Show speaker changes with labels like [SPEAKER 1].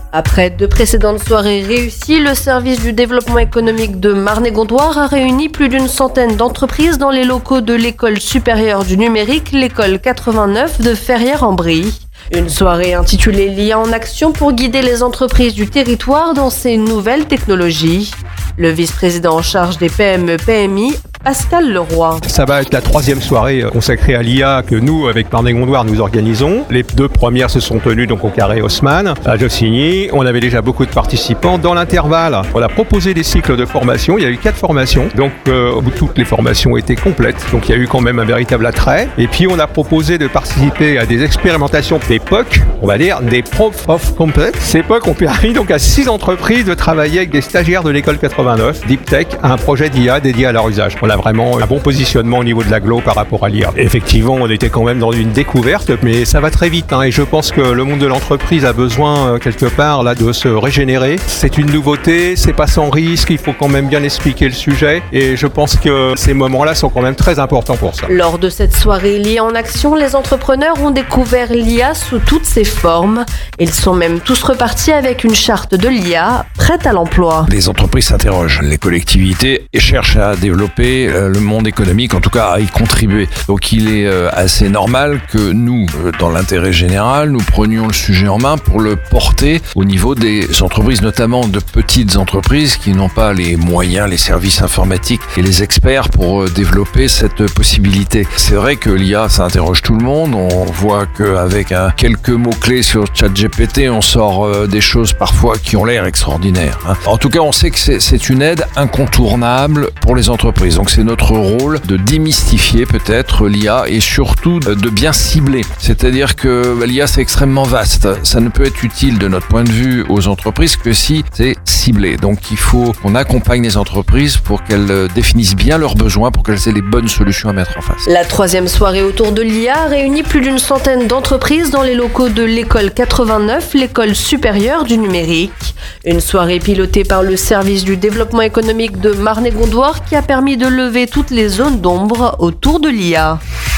[SPEAKER 1] Après 2 précédentes soirées réussies, le service du développement économique de Marne-et-Gondoire a réuni plus d'une centaine d'entreprises dans les locaux de l'école supérieure du numérique, l'école 89 de Ferrières-en-Brie. Une soirée intitulée l'IA en action pour guider les entreprises du territoire dans ces nouvelles technologies. Le vice-président en charge des PME-PMI, Pascal Leroy.
[SPEAKER 2] Ça va être la 3e soirée consacrée à l'IA que nous, avec Marne-et-Gondoire, nous organisons. Les 2 premières se sont tenues donc au Carré Haussmann, à Jossigny. On avait déjà beaucoup de participants. Dans l'intervalle, on a proposé des cycles de formation. Il y a eu 4 formations. Donc, toutes les formations étaient complètes. Donc, il y a eu quand même un véritable attrait. Et puis, on a proposé de participer à des expérimentations des POC, on va dire des Proof of Concept. Ces POC ont permis donc à 6 entreprises de travailler avec des stagiaires de l'école 89, Deep Tech, à un projet d'IA dédié à leur usage. On a vraiment un bon positionnement au niveau de l'agglo par rapport à l'IA. Effectivement, on était quand même dans une découverte, mais ça va très vite, et je pense que le monde de l'entreprise a besoin quelque part là de se régénérer. C'est une nouveauté, c'est pas sans risque, il faut quand même bien expliquer le sujet, et je pense que ces moments-là sont quand même très importants pour ça.
[SPEAKER 1] Lors de cette soirée l'IA en action, les entrepreneurs ont découvert l'IA sous toutes ses formes. Ils sont même tous repartis avec une charte de l'IA prête à l'emploi.
[SPEAKER 3] Les entreprises s'interrogent, les collectivités cherchent à développer le monde économique, en tout cas à y contribuer. Donc il est assez normal que nous, dans l'intérêt général, nous prenions le sujet en main pour le porter au niveau des entreprises, notamment de petites entreprises qui n'ont pas les moyens, les services informatiques et les experts pour développer cette possibilité. C'est vrai que l'IA, ça interroge tout le monde. On voit qu'avec quelques mots-clés sur ChatGPT, on sort des choses parfois qui ont l'air extraordinaires. En tout cas, on sait que c'est une aide incontournable pour les entreprises. Donc c'est notre rôle de démystifier peut-être l'IA et surtout de bien cibler. C'est-à-dire que l'IA, c'est extrêmement vaste. Ça ne peut être utile de notre point de vue aux entreprises que si c'est ciblé. Donc il faut qu'on accompagne les entreprises pour qu'elles définissent bien leurs besoins, pour qu'elles aient les bonnes solutions à mettre en face.
[SPEAKER 1] La 3e soirée autour de l'IA réunit plus d'une centaine d'entreprises dans les locaux de l'école 89, l'école supérieure du numérique. Une soirée pilotée par le service du développement économique de Marne-et-Gondoire qui a permis de lever toutes les zones d'ombre autour de l'IA.